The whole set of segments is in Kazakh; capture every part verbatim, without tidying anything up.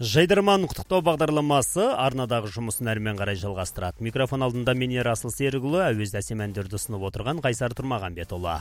Жайдарман құттықтау бағдарламасы арнадағы жұмысын әрмен қарай жалғастырады. Микрофон алдында мен Ерасыл Серікұлы, әуезді әсем әндерді ұсынып отырған Қайсар Тұрмағанбетұлы.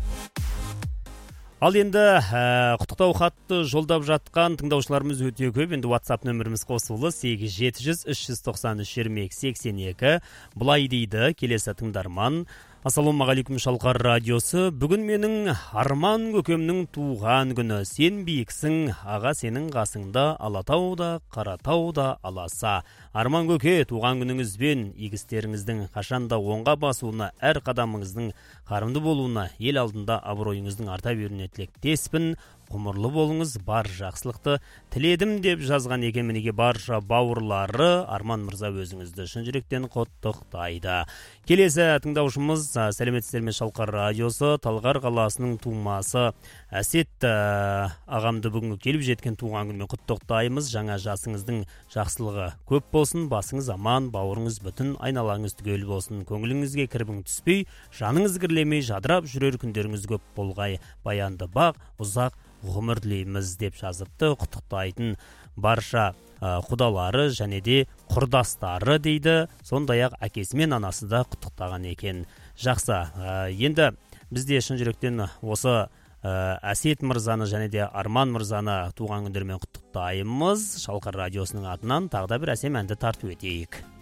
Ал енді ә, құттықтау хатты жолдап жатқан тыңдаушыларымыз өте көп. Енді WhatsApp нөміріміз қосылы сегіз жеті жүз үш жүз тоқсан үш жиырма екі сексен екі. Бұлай дейді келесі тыңдарман. Ассалаумағалейкум, Шалқар радиосы. Бүгін менің Арман көкемнің туған күні. Сен биіксің, аға сенің қасыңда, Алатау да, Қаратау да аласа. Арман көке, туған күніңізбен игістеріңіздің қашанда оңға басуына, әр қадамыңыздың қарымды болуына, ел алдында абыройыңыздың арта беруіне тілектеспін. Құмырлы болыңыз, бар жақсылықты тіледім деп жазған екен. Мінеге барша бауырлары Арман мырза өзіңізді шын жүректен құттықтайды. Келесі тыңдаушымыз сәлеметсіздер ме Шалқар радиосы, Талғар қаласының тумасы Әсет ә, ағамды бүгінгі келіп жеткен туған күнімен құттықтаймыз. Жаңа жасыңыздың жақсылығы көп болсын, басыңыз аман, бауырыңыз бүтін, айналаңыз түгел болсын. Көңіліңізге кірбің түспей, жаныңыз кірлемей, жадырап жүрер күндеріңіз көп болғай. Баянды бақ, ұзақ ғұмыр тілейміз деп жазыпты. Құттықтайтын барша ә, құдалары және де құрдастары дейді. Сондай-ақ әкесі мен анасы да құттықтаған екен. Жақсы, ә, енді бізде шын жүректен осы ә, Әсет мырзаны және де Арман мырзаны туған күндерімен құттықтаймыз. Шалқар радиосының атынан тағы да бір әсем әнді тартып өтейік.